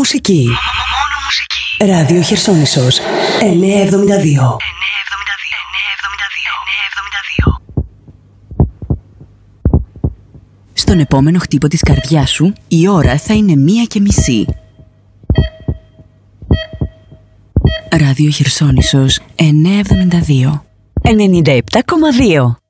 μουσική. Ράδιο Χερσόνησος 972. Στον επόμενο χτύπο της καρδιάς σου, η ώρα θα είναι 1:30. Ράδιο Χερσόνησος 972. 97,2.